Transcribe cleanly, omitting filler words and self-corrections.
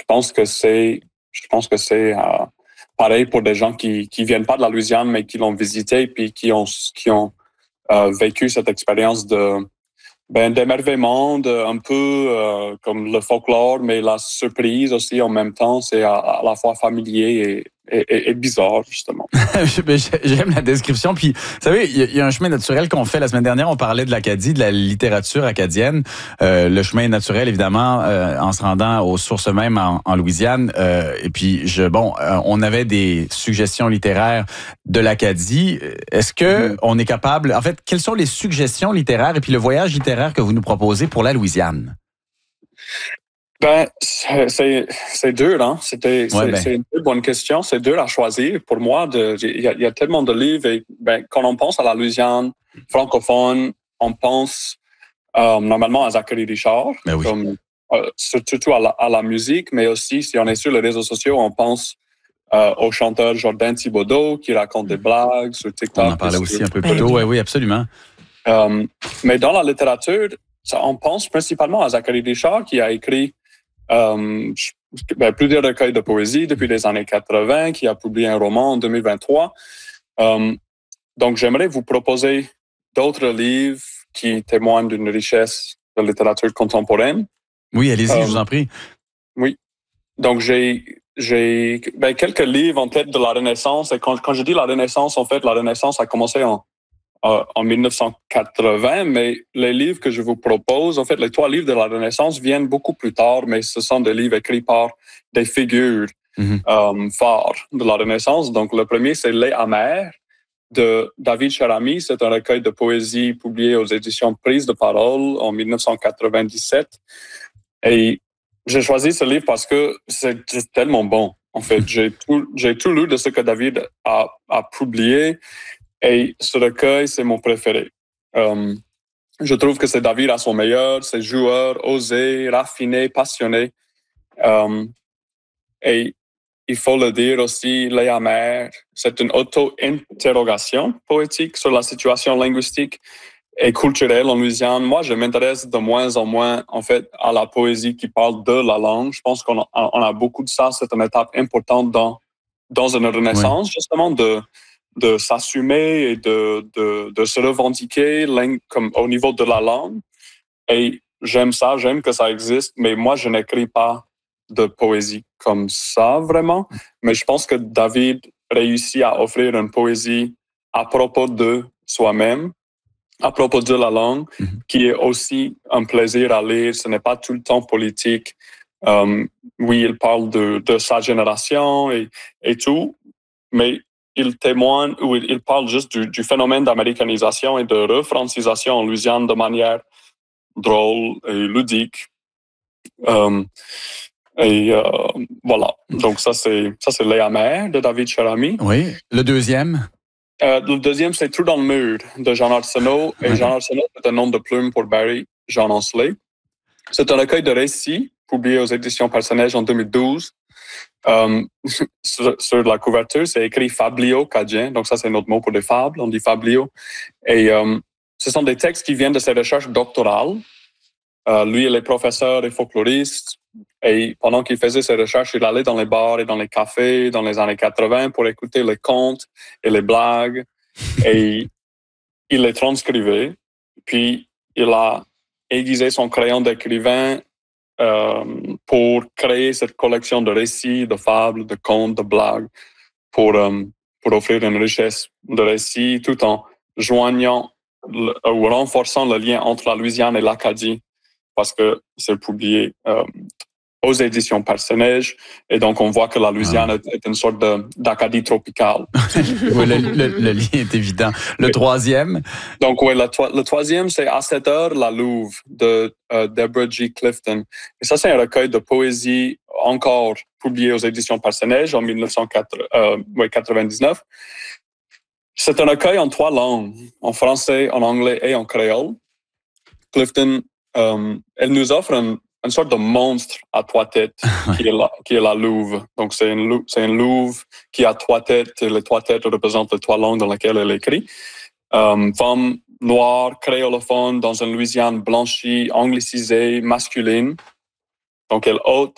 je pense que c'est pareil pour des gens qui viennent pas de la Louisiane, mais qui l'ont visité puis qui ont vécu cette expérience d'émerveillement, un peu comme le folklore, mais la surprise aussi en même temps. C'est à la fois familier et bizarre, justement. J'aime la description. Puis, vous savez, il y a un chemin naturel qu'on fait. La semaine dernière, on parlait de l'Acadie, de la littérature acadienne. Le chemin naturel, évidemment, en se rendant aux sources mêmes en Louisiane. Et puis, on avait des suggestions littéraires de l'Acadie. Est-ce que on est capable... En fait, quelles sont les suggestions littéraires et puis le voyage littéraire que vous nous proposez pour la Louisiane? C'est dur, hein. C'est une bonne question. C'est dur à choisir pour moi. Il y a tellement de livres. Et, quand on pense à la Louisiane francophone, on pense normalement à Zachary Richard, oui. Surtout à la musique, mais aussi si on est sur les réseaux sociaux, on pense au chanteur Jordan Thibodeau qui raconte des blagues sur TikTok. On en parlait aussi un peu plus tôt. Oui, absolument. Mais dans la littérature, on pense principalement à Zachary Richard qui a écrit plusieurs recueils de poésie depuis les années 80, qui a publié un roman en 2023. Donc, j'aimerais vous proposer d'autres livres qui témoignent d'une richesse de littérature contemporaine. Oui, allez-y, je vous en prie. Oui. Donc, j'ai quelques livres en tête de la Renaissance. Et quand je dis la Renaissance, en fait, la Renaissance a commencé en 1980, mais les livres que je vous propose, en fait, les 3 livres de la Renaissance viennent beaucoup plus tard, mais ce sont des livres écrits par des figures phares de la Renaissance. Donc, le premier, c'est Les Amers de David Cherami. C'est un recueil de poésie publié aux éditions Prise de Parole en 1997. Et j'ai choisi ce livre parce que c'est tellement bon. En fait, j'ai tout lu de ce que David a publié. Et ce recueil, c'est mon préféré. Je trouve que c'est David à son meilleur. C'est joueur, osé, raffiné, passionné. Et il faut le dire aussi, Les Amers, c'est une auto-interrogation poétique sur la situation linguistique et culturelle en Louisiane. Moi, je m'intéresse de moins en moins, en fait, à la poésie qui parle de la langue. Je pense qu'on a beaucoup de ça. C'est une étape importante dans une renaissance, justement, de s'assumer et de se revendiquer comme au niveau de la langue. Et j'aime que ça existe, mais moi, je n'écris pas de poésie comme ça, vraiment. Mais je pense que David réussit à offrir une poésie à propos de soi-même, à propos de la langue, qui est aussi un plaisir à lire. Ce n'est pas tout le temps politique. Oui, il parle de sa génération et tout, mais il témoigne ou il parle juste du phénomène d'américanisation et de refrancisation en Louisiane de manière drôle et ludique. Voilà. Donc ça c'est Les Amers de David Cherami. Oui. Le deuxième? Le deuxième, c'est Trou dans le mur de Jean Arsenault. Et Jean Arsenault, c'est un nom de plume pour Barry Jean Ancelet. C'est un recueil de récits publié aux éditions Personnage en 2012. Sur la couverture, c'est écrit Fablio Cadien. Donc ça, c'est notre mot pour des fables. On dit Fablio. Et ce sont des textes qui viennent de ses recherches doctorales. Lui, il est professeur et folkloriste. Et pendant qu'il faisait ses recherches, il allait dans les bars et dans les cafés dans les années 80 pour écouter les contes et les blagues. Et il les transcrivait. Puis, il a aiguisé son crayon d'écrivain pour créer cette collection de récits, de fables, de contes, de blagues, pour offrir une richesse de récits tout en joignant ou renforçant le lien entre la Louisiane et l'Acadie, parce que c'est publié aux éditions Personnage, et donc on voit que la Louisiane est une sorte d'Acadie tropicale. Oui, le lien est évident. Le troisième? Donc oui, le troisième, c'est À cette heure, la Louve de Deborah G. Clifton. Et ça, c'est un recueil de poésie encore publié aux éditions Personnage en 1999. C'est un recueil en 3 langues, en français, en anglais et en créole. Clifton, elle nous offre une sorte de monstre à 3 têtes qui est la louve. Donc, c'est une louve qui a 3 têtes et les 3 têtes représentent les 3 langues dans lesquelles elle écrit. Femme noire, créolophone, dans une Louisiane blanchie, anglicisée, masculine. Donc, elle ôte